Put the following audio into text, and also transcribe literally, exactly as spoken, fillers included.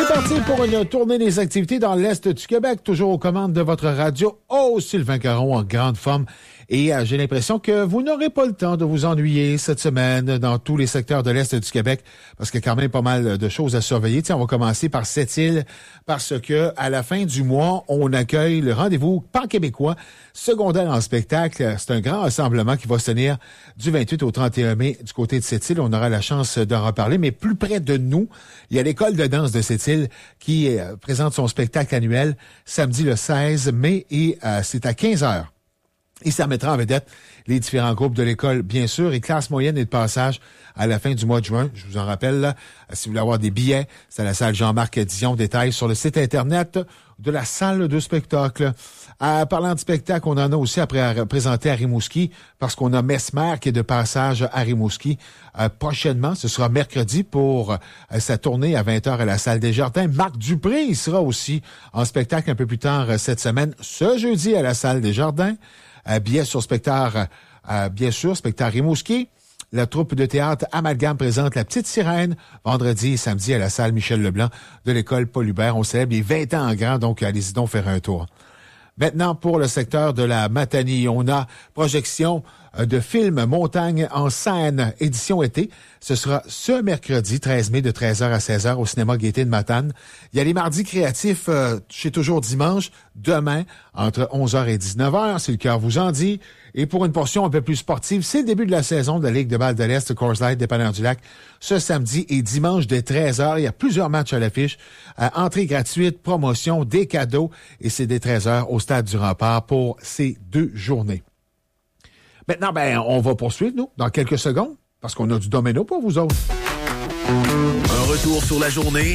C'est parti pour une tournée des activités dans l'Est du Québec, toujours aux commandes de votre radio. Oh, Sylvain Caron en grande forme. Et euh, j'ai l'impression que vous n'aurez pas le temps de vous ennuyer cette semaine dans tous les secteurs de l'Est du Québec, parce qu'il y a quand même pas mal de choses à surveiller. Tiens, on va commencer par Sept-Îles, parce que à la fin du mois, on accueille le rendez-vous pan-québécois secondaire en spectacle. C'est un grand rassemblement qui va se tenir du vingt-huit au trente et un mai du côté de Sept-Îles. On aura la chance d'en reparler, mais plus près de nous, il y a l'école de danse de Sept-Îles qui euh, présente son spectacle annuel samedi le seize mai et euh, c'est à quinze heures. Et ça mettra en vedette les différents groupes de l'école, bien sûr, et classe moyenne et de passage à la fin du mois de juin. Je vous en rappelle, là, si vous voulez avoir des billets, c'est à la salle Jean-Marc Dion. Détails sur le site Internet de la salle de spectacle. Euh, parlant de spectacle, on en a aussi après à présenter à Rimouski, parce qu'on a Mesmer qui est de passage à Rimouski. Euh, prochainement, ce sera mercredi pour euh, sa tournée à vingt heures à la salle des Jardins. Marc Dupré, il sera aussi en spectacle un peu plus tard euh, cette semaine, ce jeudi à la salle des Jardins. Euh, billets sur spectacle, euh, bien sûr, spectacle Rimouski. La troupe de théâtre Amalgame présente La Petite Sirène, vendredi et samedi à la salle Michel Leblanc de l'école Paul Hubert. On célèbre les vingt ans en grand, donc allez-y donc faire un tour. Maintenant, pour le secteur de la Matanie, on a projection de film Montagne en scène, édition été. Ce sera ce mercredi treize mai de treize heures à seize heures au cinéma Gaîté de Matane. Il y a les mardis créatifs euh, chez Toujours Dimanche, demain, entre onze heures et dix-neuf heures, si le cœur vous en dit. Et pour une portion un peu plus sportive, c'est le début de la saison de la Ligue de balle de l'Est, Coors Light, Dépanneur du Lac, ce samedi et dimanche dès treize heures. Il y a plusieurs matchs à l'affiche. Euh, entrée gratuite, promotion, des cadeaux. Et c'est dès treize heures au Stade du Rempart pour ces deux journées. Maintenant, ben, on va poursuivre, nous, dans quelques secondes, parce qu'on a du domino pour vous autres. Un retour sur la journée